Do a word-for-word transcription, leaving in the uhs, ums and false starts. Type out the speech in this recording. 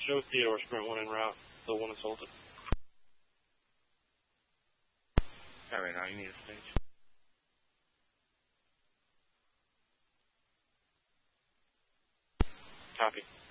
Show Theodore Sprint one en route. Still one assaulted. Alright, now you need a stage. Copy.